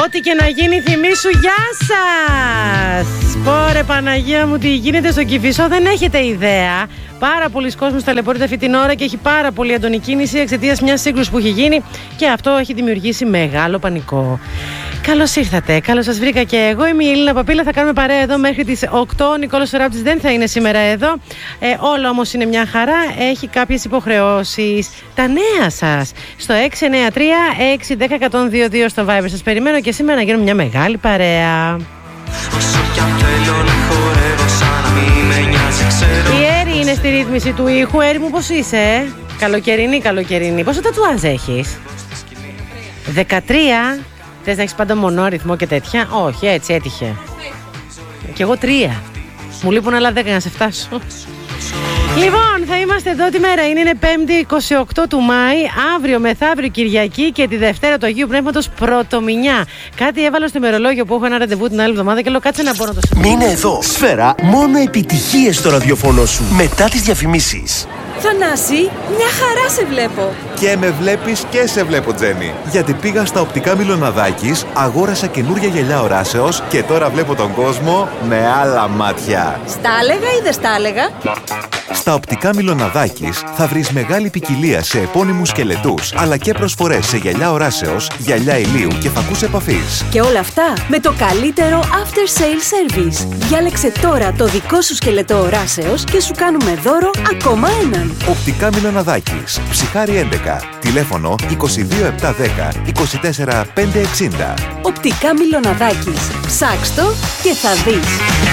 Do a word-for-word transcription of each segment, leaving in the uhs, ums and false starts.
Ό,τι και να γίνει, θυμήσου, γεια σας! Πόρε Παναγία μου, τι γίνεται στο Κηφισό, δεν έχετε ιδέα. Πάρα πολλοί κόσμος ταλαιπωρείται αυτή την ώρα και έχει πάρα πολύ έντονη κίνηση εξαιτίας μιας σύγκρουσης που έχει γίνει και αυτό έχει δημιουργήσει μεγάλο πανικό. Καλώς ήρθατε, καλώς σας βρήκα και εγώ. Είμαι η Ελίνα Παπίλα, θα κάνουμε παρέα εδώ μέχρι τις οκτώ. Ο Νικόλος Σοράπτης δεν θα είναι σήμερα εδώ. Ε, όλο όμως είναι μια χαρά, έχει κάποιες υποχρεώσεις. Τα νέα σας στο έξι εννιά τρία έξι ένα μηδέν ένα μηδέν δύο δύο στο Viber. Σας περιμένω και σήμερα να γίνουμε μια μεγάλη παρέα. Η Έρη είναι στη ρύθμιση του ήχου. Έρη μου, πώς είσαι? Καλοκαιρινή, καλοκαιρινή. Πόσο τατουάζ έχεις? δεκατρία. Θες να έχεις πάντα μονόρυθμο και τέτοια? Όχι, έτσι έτυχε. Κι εγώ τρία. Μου λείπουν άλλα δέκα να σε φτάσω. Λοιπόν, θα είμαστε εδώ τη μέρα. Είναι, είναι πέμπτη είκοσι οκτώ του Μάη. Αύριο μεθαύριο Κυριακή και τη Δευτέρα του Αγίου Πνεύματος Πρωτομηνιά. Κάτι έβαλα στο ημερολόγιο που έχω ένα ραντεβού την άλλη εβδομάδα και λέω κάτσε να μπορώ να το σημαίνει. Μείνε εδώ. Σφαίρα, μόνο επιτυχίες στο ραδιοφωνό σου. Μετά τις διαφημίσεις. Θανάση, μια χαρά σε βλέπω. Και με βλέπεις και σε βλέπω, Τζέννη. Γιατί πήγα στα οπτικά Μιλοναδάκης, αγόρασα καινούρια γυαλιά οράσεως και τώρα βλέπω τον κόσμο με άλλα μάτια. Στα έλεγα ή δεν στα έλεγα? Στα οπτικά Μιλοναδάκης θα βρεις μεγάλη ποικιλία σε επώνυμους σκελετούς, αλλά και προσφορές σε γυαλιά οράσεως, γυαλιά ηλίου και φακούς επαφής. Και όλα αυτά με το καλύτερο after sale service. Διάλεξε τώρα το δικό σου σκελετό οράσεως και σου κάνουμε δώρο ακόμα έναν. Οπτικά Μιλοναδάκης, Ψυχάρη έντεκα, τηλέφωνο είκοσι δύο επτακόσια δέκα είκοσι τέσσερα πεντακόσια εξήντα. Οπτικά Μιλοναδάκης, ψάξ' το και θα δεις.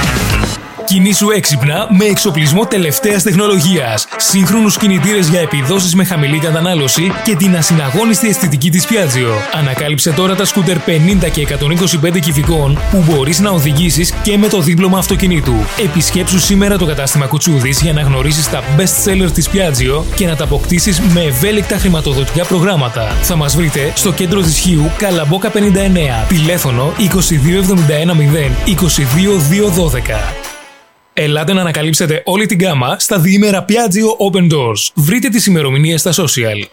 Κινήσου έξυπνα με εξοπλισμό τελευταίας τεχνολογίας, σύγχρονους κινητήρες για επιδόσεις με χαμηλή κατανάλωση και την ασυναγώνιστη αισθητική της Piaggio. Ανακάλυψε τώρα τα σκούτερ πενήντα και εκατόν είκοσι πέντε κυβικών που μπορείς να οδηγήσεις και με το δίπλωμα αυτοκινήτου. Επισκέψου σήμερα το κατάστημα Κουτσούδης για να γνωρίσεις τα best seller της Piaggio και να τα αποκτήσεις με ευέλικτα χρηματοδοτικά προγράμματα. Θα μας βρείτε στο κέντρο της Χίου, Καλαμπόκα πενήντα εννέα, τηλέφωνο είκοσι δύο εβδομήντα ένα μηδέν είκοσι δύο δύο δώδεκα. Ελάτε να ανακαλύψετε όλη την γκάμα στα διήμερα Piaggio Open Doors. Βρείτε τις ημερομηνίες στα social.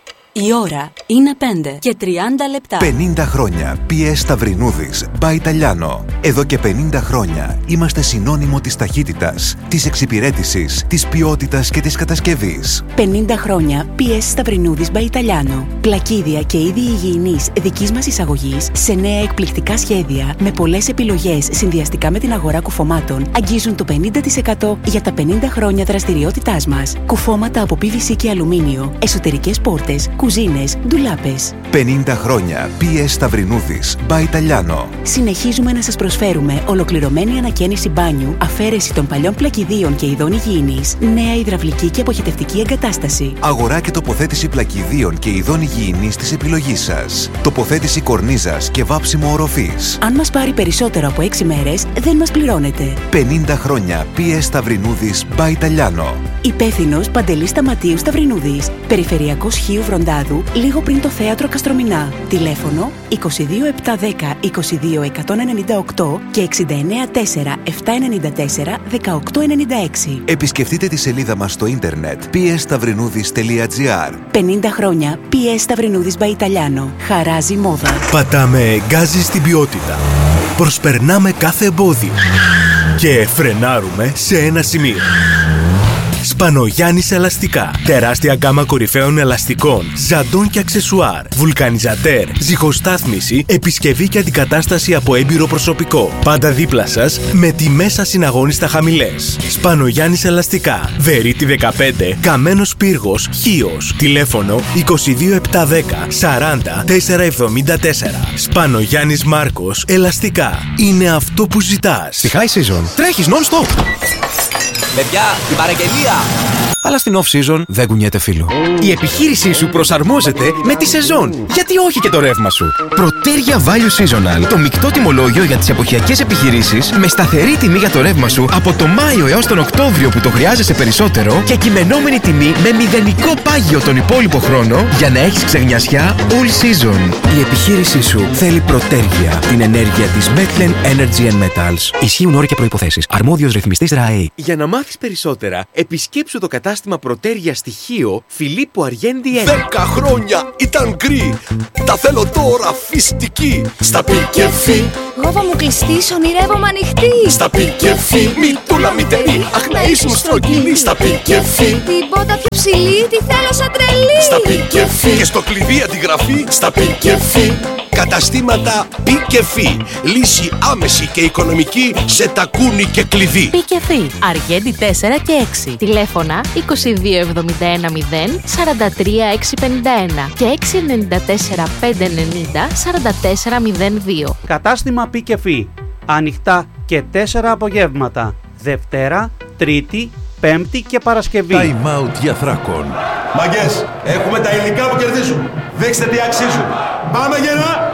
Η ώρα είναι πέντε και τριάντα λεπτά. πενήντα χρόνια πι ες Σταυρινούδης by Italiano. Εδώ και πενήντα χρόνια είμαστε συνώνυμο της ταχύτητας, της εξυπηρέτησης, της ποιότητας και της κατασκευής. πενήντα χρόνια πι ες Σταυρινούδης by Italiano. Πλακίδια και είδη υγιεινής δικής μας εισαγωγής σε νέα εκπληκτικά σχέδια με πολλές επιλογές συνδυαστικά με την αγορά κουφωμάτων αγγίζουν το πενήντα τοις εκατό για τα πενήντα χρόνια δραστηριότητάς μας. Κουφώματα από πι βι σι και αλουμίνιο, εσωτερικές πόρτες, κουζίνες, ντουλάπες. πενήντα χρόνια πι ες Σταυρινούδης by Italiano. Συνεχίζουμε να σας προσφέρουμε ολοκληρωμένη ανακαίνιση μπάνιου, αφαίρεση των παλιών πλακιδίων και ειδών υγιεινής, νέα υδραυλική και αποχετευτική εγκατάσταση. Αγορά και τοποθέτηση πλακιδίων και ειδών υγιεινής της επιλογής σας. Τοποθέτηση κορνίζας και βάψιμο οροφής. Αν μας πάρει περισσότερο από έξι μέρες, δεν μας πληρώνετε. πενήντα χρόνια πι ες Σταυρινούδης by Italiano. Υπεύθυνος Παντελής Σταματίου Σταυρινούδης. Περιφερειακός Χίου Βροντάδου, λίγο πριν το θέατρο Καστρομηνά. Τηλέφωνο είκοσι δύο επτακόσια δέκα είκοσι δύο εκατόν ενενήντα οκτώ και εξήντα εννέα τέσσερα επτακόσια ενενήντα τέσσερα δεκαοκτώ ενενήντα έξι. Επισκεφτείτε τη σελίδα μας στο ίντερνετ πι ες σταυρινούδης τελεία τζι άρ. πενήντα χρόνια πι ες Σταυρινούδης by Italiano. Χαράζει μόδα. Πατάμε γκάζι στην ποιότητα. Προσπερνάμε κάθε εμπόδιο. Και φρενάρουμε σε ένα σημείο. Σπανογιάννης Ελαστικά. Τεράστια γκάμα κορυφαίων ελαστικών, ζαντών και αξεσουάρ. Βουλκανιζατέρ, ζυγοστάθμιση, επισκευή και αντικατάσταση από έμπειρο προσωπικό. Πάντα δίπλα σας με τιμές ασυναγώνιστα χαμηλές. Σπανογιάννης Ελαστικά. Βερίτη δεκαπέντε, Καμένος Πύργος, Χίος. Τηλέφωνο είκοσι δύο επτακόσια δέκα σαράντα τέσσερα εβδομήντα τέσσερα. Σπανογιάννης Μάρκος Ελαστικά. Είναι αυτό που ζητάς. Στη High Season τρέχεις non-stop. Παιδιά, την παραγγελία! Αλλά στην off-season δεν κουνιέται φίλο. Η επιχείρησή σου προσαρμόζεται με τη σεζόν. Γιατί όχι και το ρεύμα σου. Προτέρια Value Seasonal. Το μεικτό τιμολόγιο για τις εποχιακές επιχειρήσεις με σταθερή τιμή για το ρεύμα σου από το Μάιο έως τον Οκτώβριο που το χρειάζεσαι περισσότερο και κειμενόμενη τιμή με μηδενικό πάγιο τον υπόλοιπο χρόνο για να έχεις ξεγνιασιά all season. Η επιχείρησή σου θέλει Προτέρια. Την ενέργεια της Metlen Energy and Metals. Ισχύουν όροι και προϋποθέσεις. Αρμόδιος ρυθμιστής ΡΑΕ. Για να μάθεις περισσότερα, επισκέψου το κατάστημα κατάστημα Πρωτέρια στοιχείο Φιλίππου Αργέντη ένα. Δέκα χρόνια ήταν γκρι, τα θέλω τώρα φιστική. Στα πικεφί. Γόβα μου κλειστής, ονειρεύομαι ανοιχτή. Στα πικεφί. Μητούλα μητερή, αχ να ήσουν στρογγυλή. Στα πικεφί. Την πότα πιο ψηλή, τη θέλω σαν τρελή. Στα πικεφί. Και στο κλειδί αντιγραφή. Στα πικεφί. Καταστήματα πικεφί. Λύση άμεση και οικονομική σε τακούνι και κλειδί. Πικεφί. Αργέντη τέσσερα και έξι. Τηλέφωνα είκοσι δύο εβδομήντα ένα μηδέν σαράντα τρία εξακόσια πενήντα ένα και έξι εννιά τέσσερα πέντε εννιά σαράντα τέσσερα μηδέν δύο. Κατάστημα Πικεφί. Ανοιχτά και τέσσερα απογεύματα. Δευτέρα, Τρίτη, Πέμπτη και Παρασκευή. Time out για Θράκον. Μαγκές, έχουμε τα υλικά που κερδίζουν. Δείξτε τι αξίζουν. Πάμε γερά!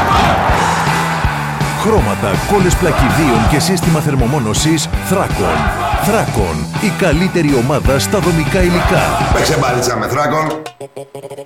Χρώματα, κόλλες πλακιδίων και σύστημα θερμομόνωσης Θράκον. Θράκον, η καλύτερη ομάδα στα δομικά υλικά. Παίξε μπάλιτσα με Θράκον.